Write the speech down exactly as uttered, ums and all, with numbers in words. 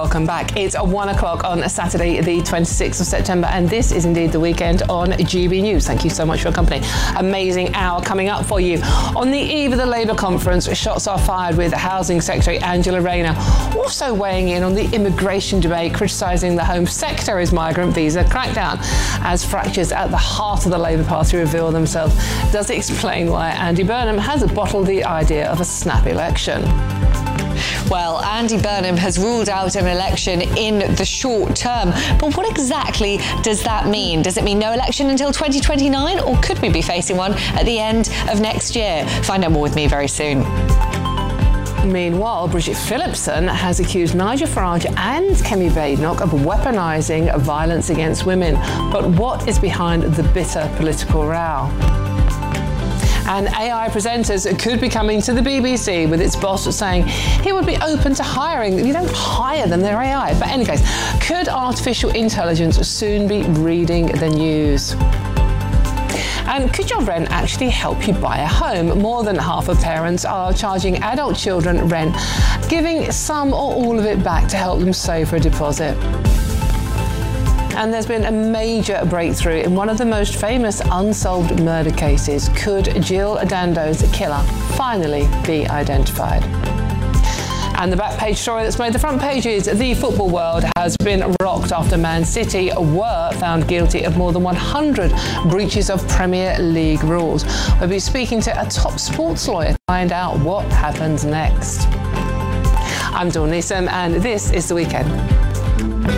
welcome back. It's one o'clock on Saturday, the twenty-sixth of September, and this is indeed the weekend on G B News. Thank you so much for your company. Amazing hour coming up for you. On the eve of the Labour conference, shots are fired with Housing Secretary Angela Rayner also weighing in on the immigration debate, criticising the Home Secretary's migrant visa crackdown as fractures at the heart of the Labour Party reveal themselves. Does it explain why Andy Burnham has bottled the idea of a snap election? Well, Andy Burnham has ruled out an election in the short term. But what exactly does that mean? Does it mean no election until twenty twenty-nine, or could we be facing one at the end of next year? Find out more with me very soon. Meanwhile, Bridget Phillipson has accused Nigel Farage and Kemi Badenoch of weaponising violence against women. But what is behind the bitter political row? And A I presenters could be coming to the B B C, with its boss saying he would be open to hiring. You don't hire them, they're A I. But in any case, could artificial intelligence soon be reading the news? And could your rent actually help you buy a home? More than half of parents are charging adult children rent, giving some or all of it back to help them save for a deposit. And there's been a major breakthrough in one of the most famous unsolved murder cases. Could Jill Dando's killer finally be identified? And the back page story that's made the front pages: the football world has been rocked after Man City were found guilty of more than one hundred breaches of Premier League rules. We'll be speaking to a top sports lawyer to find out what happens next. I'm Dawn Neeson, and this is The Weekend.